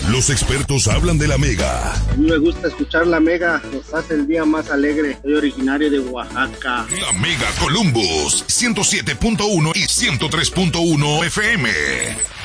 Los expertos hablan de la Mega. A mí me gusta escuchar la Mega, nos hace el día más alegre. Soy originario de Oaxaca. La Mega Columbus, 107.1 y 103.1 FM.